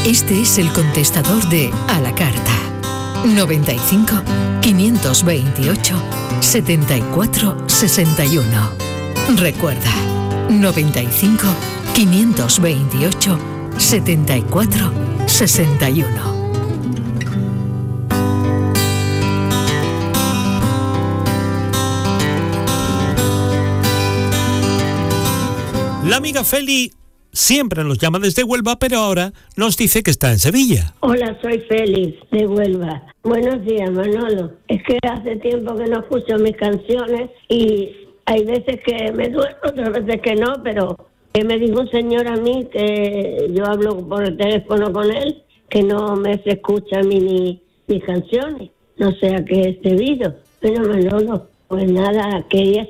Este es el contestador de A la Carta. 95 528 74 61. Recuerda, 95 528 74 61. La amiga Feli siempre nos llama desde Huelva, pero ahora nos dice que está en Sevilla. Hola, soy Félix de Huelva. Buenos días, Manolo. Es que hace tiempo que no escucho mis canciones y hay veces que me duermo, otras veces que no, pero que me dijo un señor a mí que yo hablo por el teléfono con él, que no me se escucha a mí ni mis canciones. No sé a qué es debido. Bueno, Manolo, pues nada, quería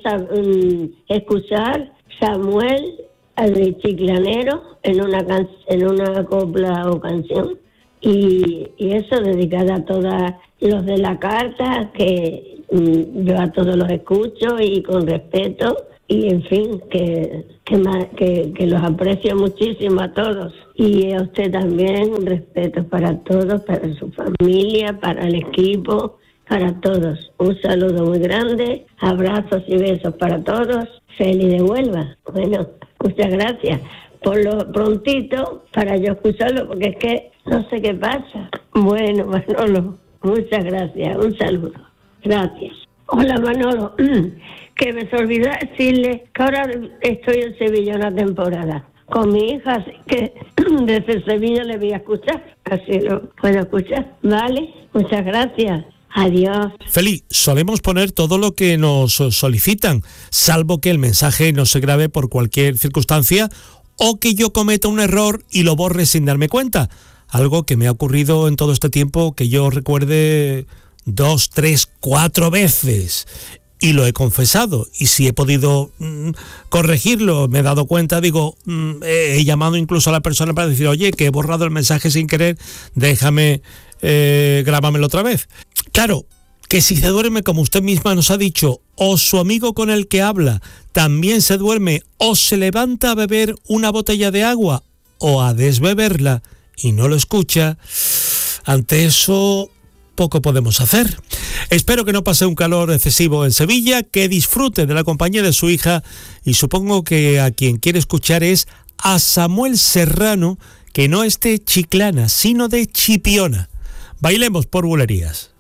escuchar Samuel al Chiclanero en una copla o canción y eso dedicada a todos los de la carta, que yo a todos los escucho y con respeto, y en fin, que los aprecio muchísimo a todos, y a usted también, un respeto para todos, para su familia, para el equipo, para todos. Un saludo muy grande, abrazos y besos para todos. Feli de Huelva. Bueno, muchas gracias por lo prontito para yo escucharlo, porque es que no sé qué pasa. Bueno, Manolo, muchas gracias, un saludo. Gracias. Hola, Manolo, que me se olvidó decirle que ahora estoy en Sevilla una temporada con mi hija, así que desde Sevilla le voy a escuchar, así lo puedo escuchar. ¿Vale? Muchas gracias. Adiós. Feli, solemos poner todo lo que nos solicitan, salvo que el mensaje no se grabe por cualquier circunstancia o que yo cometa un error y lo borre sin darme cuenta. Algo que me ha ocurrido en todo este tiempo que yo recuerde 2, 3, 4 veces. Y lo he confesado. Y si he podido corregirlo, me he dado cuenta, digo, he llamado incluso a la persona para decir, oye, que he borrado el mensaje sin querer, déjame, grábamelo otra vez. Claro, que si se duerme, como usted misma nos ha dicho, o su amigo con el que habla también se duerme, o se levanta a beber una botella de agua, o a desbeberla y no lo escucha, ante eso poco podemos hacer. Espero que no pase un calor excesivo en Sevilla, que disfrute de la compañía de su hija, y supongo que a quien quiere escuchar es a Samuel Serrano, que no es de Chiclana, sino de Chipiona. Bailemos por bulerías.